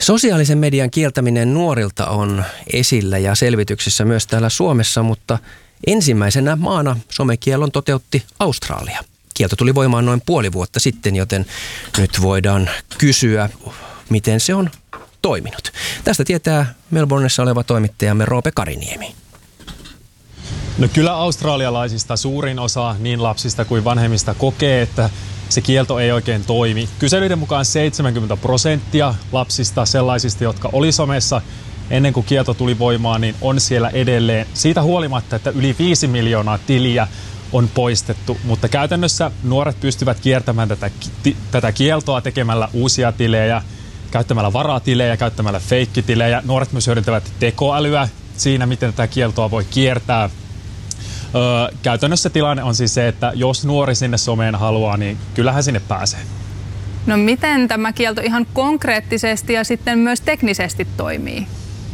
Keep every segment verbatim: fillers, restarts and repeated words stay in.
Sosiaalisen median kieltäminen nuorilta on esillä ja selvityksissä myös täällä Suomessa, mutta ensimmäisenä maana somekiellon toteutti Australia. Kielto tuli voimaan noin puoli vuotta sitten, joten nyt voidaan kysyä, miten se on toiminut. Tästä tietää Melbournessa oleva toimittajamme Roope Kariniemi. No kyllä australialaisista suurin osa niin lapsista kuin vanhemmista kokee, että se kielto ei oikein toimi. Kyselyiden mukaan seitsemänkymmentä prosenttia lapsista, sellaisista, jotka oli somessa ennen kuin kielto tuli voimaan, niin on siellä edelleen. Siitä huolimatta, että yli viisi miljoonaa tiliä on poistettu, mutta käytännössä nuoret pystyvät kiertämään tätä, tätä kieltoa tekemällä uusia tilejä, käyttämällä varatilejä, käyttämällä feikkitilejä. Nuoret myös hyödyntävät tekoälyä siinä, miten tätä kieltoa voi kiertää. Öö, käytännössä tilanne on siis se, että jos nuori sinne someen haluaa, niin kyllähän sinne pääsee. No miten tämä kielto ihan konkreettisesti ja sitten myös teknisesti toimii?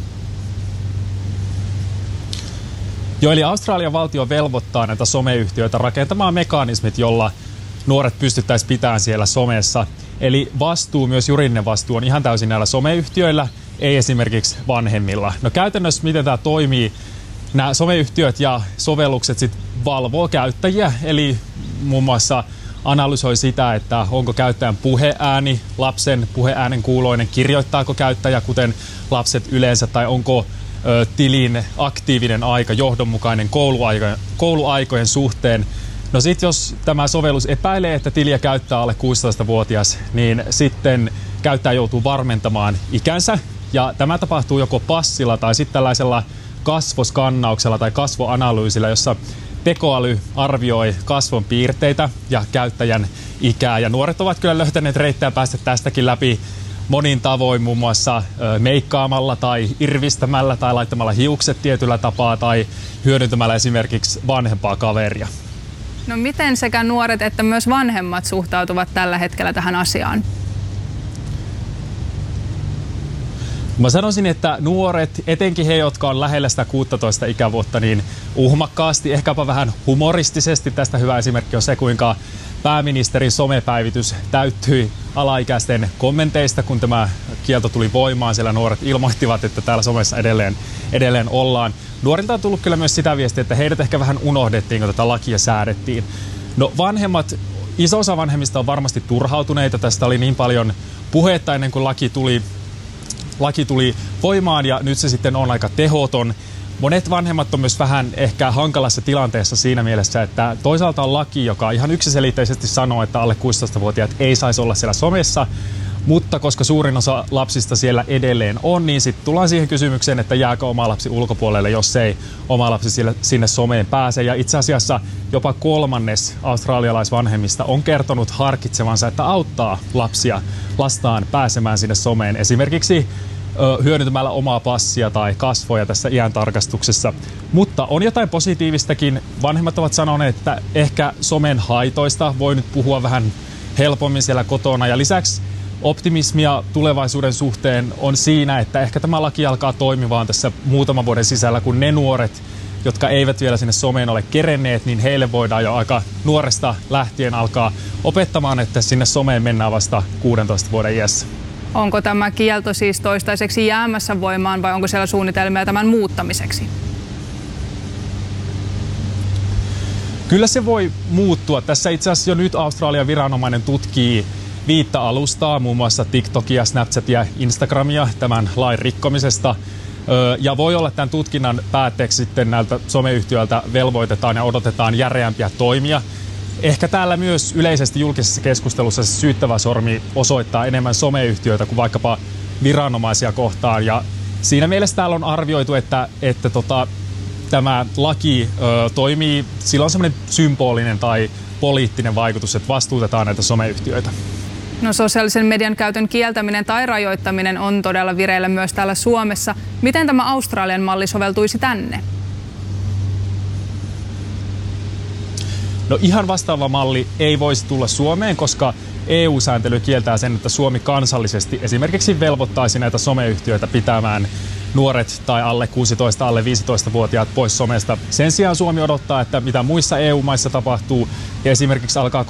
Joo, eli Australian valtio velvoittaa näitä someyhtiöitä rakentamaan mekanismit, jolla nuoret pystyttäisiin pitämään siellä somessa. Eli vastuu, myös juridinen vastuu, on ihan täysin näillä someyhtiöillä, ei esimerkiksi vanhemmilla. No käytännössä miten tämä toimii? Nämä someyhtiöt ja sovellukset sit valvoo käyttäjiä, eli muun muassa analysoi sitä, että onko käyttäjän puheääni lapsen puheäänen kuuloinen, kirjoittaako käyttäjä kuten lapset yleensä, tai onko ö, tilin aktiivinen aika johdonmukainen kouluaikojen, kouluaikojen suhteen. No sitten jos tämä sovellus epäilee, että tiliä käyttää alle kuusitoistavuotias, niin sitten käyttäjä joutuu varmentamaan ikänsä, ja tämä tapahtuu joko passilla tai sitten tällaisella kasvoskannauksella tai kasvoanalyysillä, jossa tekoäly arvioi kasvon piirteitä ja käyttäjän ikää. Ja nuoret ovat kyllä löytäneet reittejä päästä tästäkin läpi monin tavoin, muun muassa meikkaamalla tai irvistämällä tai laittamalla hiukset tietyllä tapaa tai hyödyntämällä esimerkiksi vanhempaa kaveria. No miten sekä nuoret että myös vanhemmat suhtautuvat tällä hetkellä tähän asiaan? Mä sanoisin, että nuoret, etenkin he, jotka on lähellä sitä kuusitoista ikävuotta, niin uhmakkaasti, ehkäpä vähän humoristisesti. Tästä hyvä esimerkki on se, kuinka pääministerin somepäivitys täyttyi alaikäisten kommenteista, kun tämä kielto tuli voimaan. Siellä nuoret ilmoittivat, että täällä somessa edelleen, edelleen ollaan. Nuorilta on tullut kyllä myös sitä viestiä, että heidät ehkä vähän unohdettiin, kun tätä lakia säädettiin. No vanhemmat, iso osa vanhemmista on varmasti turhautuneita. Tästä oli niin paljon puhetta ennen kuin laki tuli Laki tuli voimaan ja nyt se sitten on aika tehoton. Monet vanhemmat on myös vähän ehkä hankalassa tilanteessa siinä mielessä, että toisaalta on laki, joka ihan yksiselitteisesti sanoo, että alle kuusitoistavuotiaat ei saisi olla siellä somessa, mutta koska suurin osa lapsista siellä edelleen on, niin sitten tullaan siihen kysymykseen, että jääkö oma lapsi ulkopuolelle, jos ei oma lapsi sinne someen pääse. Ja itse asiassa jopa kolmannes australialaisvanhemmista on kertonut harkitsevansa, että auttaa lapsia lastaan pääsemään sinne someen. Esimerkiksi ö, hyödyntämällä omaa passia tai kasvoja tässä iän tarkastuksessa. Mutta on jotain positiivistakin. Vanhemmat ovat sanoneet, että ehkä somen haitoista voi nyt puhua vähän helpommin siellä kotona. Ja lisäksi optimismia tulevaisuuden suhteen on siinä, että ehkä tämä laki alkaa toimimaan tässä muutaman vuoden sisällä, kun ne nuoret, jotka eivät vielä sinne someen ole kerenneet, niin heille voidaan jo aika nuoresta lähtien alkaa opettamaan, että sinne someen mennään vasta kuudentoista vuoden iässä. Onko tämä kielto siis toistaiseksi jäämässä voimaan vai onko siellä suunnitelmia tämän muuttamiseksi? Kyllä se voi muuttua. Tässä itse asiassa jo nyt Australian viranomainen tutkii viittä alustaa, muun muassa TikTokia, Snapchatia, Instagramia tämän lain rikkomisesta. Ja voi olla, että tämän tutkinnan päätteeksi sitten näiltä someyhtiöiltä velvoitetaan ja odotetaan järeämpiä toimia. Ehkä täällä myös yleisesti julkisessa keskustelussa se syyttävä sormi osoittaa enemmän someyhtiöitä kuin vaikkapa viranomaisia kohtaan. Ja siinä mielessä täällä on arvioitu, että, että tota, tämä laki ö, toimii, sillä on semmoinen symbolinen tai poliittinen vaikutus, että vastuutetaan näitä someyhtiöitä. No sosiaalisen median käytön kieltäminen tai rajoittaminen on todella vireillä myös täällä Suomessa. Miten tämä Australian malli soveltuisi tänne? No ihan vastaava malli ei voisi tulla Suomeen, koska E U-sääntely kieltää sen, että Suomi kansallisesti esimerkiksi velvoittaisi näitä someyhtiöitä pitämään nuoret tai alle kuusitoista, alle viisitoistavuotiaat pois somesta. Sen sijaan Suomi odottaa, että mitä muissa E U-maissa tapahtuu ja esimerkiksi alkaa